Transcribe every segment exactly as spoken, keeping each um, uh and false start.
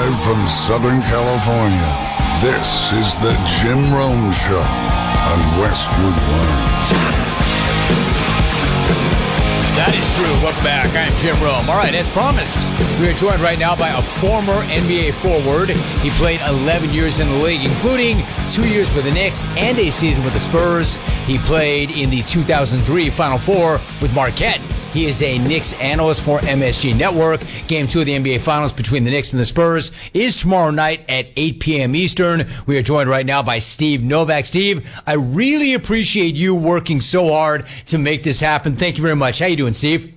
Live from Southern California, this is the Jim Rome Show on Westwood One. That is true. Welcome back. I'm Jim Rome. All right, as promised, we are joined right now by a former N B A forward. He played eleven years in the league, including two years with the Knicks and a season with the Spurs. He played in the two thousand three Final Four with Marquette. He is a Knicks analyst for M S G Network. Game two of the N B A Finals between the Knicks and the Spurs is tomorrow night at eight p.m. Eastern. We are joined right now by Steve Novak. Steve, I really appreciate you working so hard to make this happen. Thank you very much. How you doing, Steve?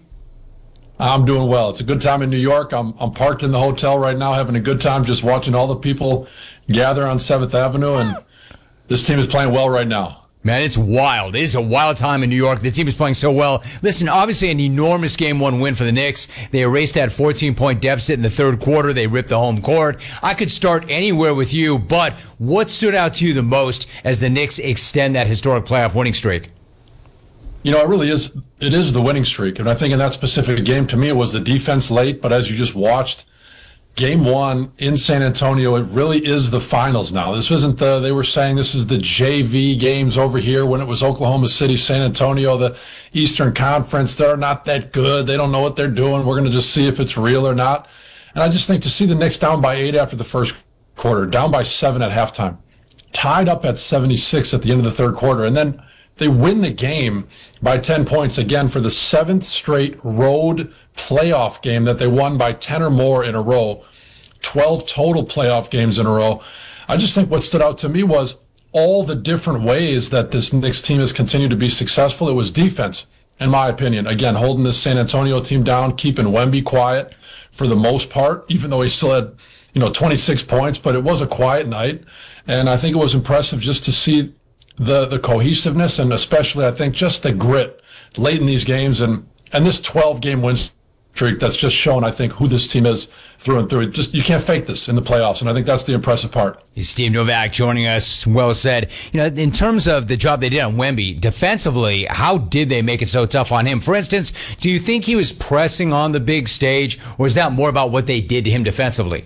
I'm doing well. It's a good time in New York. I'm I'm parked in the hotel right now, having a good time just watching all the people gather on seventh Avenue, and this team is playing well right now. Man, it's wild. It is a wild time in New York. The team is playing so well. Listen, obviously an enormous game one win for the Knicks. They erased that fourteen-point deficit in the third quarter. They ripped the home court. I could start anywhere with you, but what stood out to you the most as the Knicks extend that historic playoff winning streak? You know, it really is. It is the winning streak. And I think in that specific game, to me, it was the defense late. But as you just watched, game one in San Antonio, it really is the finals now. This isn't the, they were saying this is the J V games over here when it was Oklahoma City, San Antonio, the Eastern Conference. They're not that good. They don't know what they're doing. We're going to just see if it's real or not. And I just think to see the Knicks down by eight after the first quarter, down by seven at halftime, tied up at seventy-six at the end of the third quarter, and then they win the game by ten points again for the seventh straight road playoff game that they won by ten or more in a row, twelve total playoff games in a row. I just think what stood out to me was all the different ways that this Knicks team has continued to be successful. It was defense, in my opinion. Again, holding this San Antonio team down, keeping Wemby quiet for the most part, even though he still had, you know, twenty-six points, but it was a quiet night. And I think it was impressive just to see the the cohesiveness and especially I think just the grit late in these games and and this twelve game win streak that's just shown I think who this team is through and through. Just you can't fake this in the playoffs, and I think that's the impressive part. Steve Novak joining us. Well said. You know, in terms of the job they did on Wemby defensively, how did they make it so tough on him? For instance, do you think he was pressing on the big stage, or is that more about what they did to him defensively?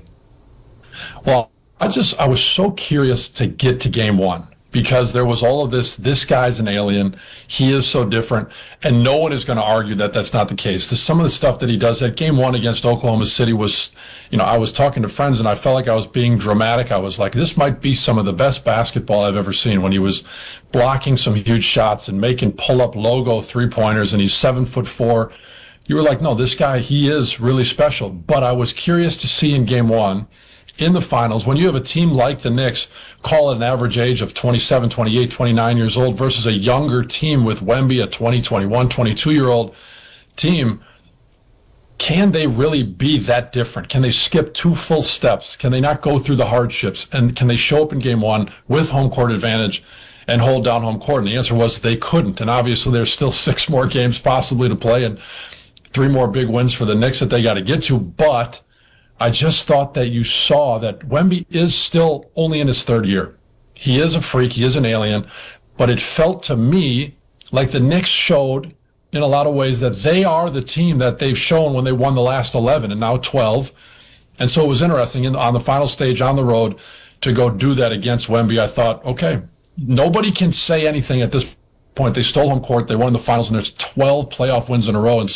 Well, I just I was so curious to get to game one, because there was all of this, this guy's an alien, he is so different, and no one is going to argue that that's not the case. There's some of the stuff that he does at game one against Oklahoma City was, you know, I was talking to friends and I felt like I was being dramatic. I was like, this might be some of the best basketball I've ever seen, when he was blocking some huge shots and making pull-up logo three-pointers, and he's seven foot four. You were like, no, this guy, he is really special. But I was curious to see in game one, in the finals, when you have a team like the Knicks, call it an average age of twenty-seven, twenty-eight, twenty-nine years old, versus a younger team with Wemby, a twenty, twenty-one, twenty-two-year-old team, can they really be that different? Can they skip two full steps? Can they not go through the hardships? And can they show up in game one with home court advantage and hold down home court? And the answer was they couldn't. And obviously there's still six more games possibly to play and three more big wins for the Knicks that they got to get to. But I just thought that you saw that Wemby is still only in his third year. He is a freak. He is an alien. But it felt to me like the Knicks showed in a lot of ways that they are the team that they've shown when they won the last eleven and now twelve. And so it was interesting in, on the final stage on the road to go do that against Wemby. I thought, okay, nobody can say anything at this point. They stole home court. They won the finals, and there's twelve playoff wins in a row. And